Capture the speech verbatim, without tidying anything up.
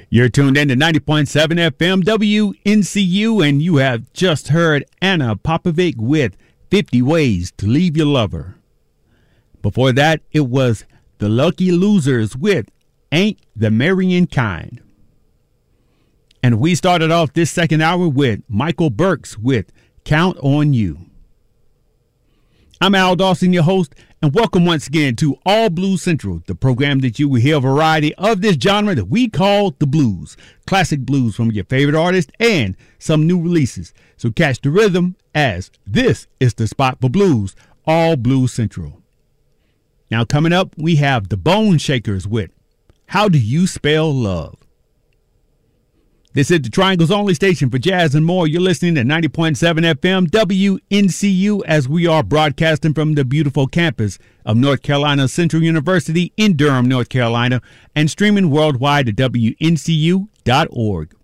You're tuned in to ninety point seven F M W N C U, and you have just heard Anna Popovic with fifty Ways to Leave Your Lover. Before that, it was The Lucky Losers with Ain't the Marrying Kind. And we started off this second hour with Michael Burks with Count on You. I'm Al Dawson, your host, and welcome once again to All Blues Central, the program that you will hear a variety of this genre that we call the blues. Classic blues from your favorite artists and some new releases. So catch the rhythm as this is the spot for blues, All Blues Central. Now coming up, we have the Bone Shakers with How Do You Spell Love? This is the Triangle's only station for jazz and more. You're listening to ninety point seven F M W N C U as we are broadcasting from the beautiful campus of North Carolina Central University in Durham, North Carolina, and streaming worldwide at W N C U dot org.